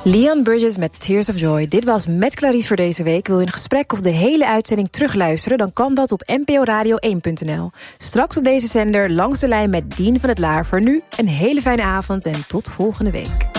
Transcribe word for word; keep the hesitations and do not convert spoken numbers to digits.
Leon Bridges met Tears of Joy. Dit was Met Clarice voor deze week. Wil je een gesprek of de hele uitzending terugluisteren? Dan kan dat op n p o radio één punt n l. Straks op deze zender Langs de Lijn met Dien van het Laar. Voor nu een hele fijne avond en tot volgende week.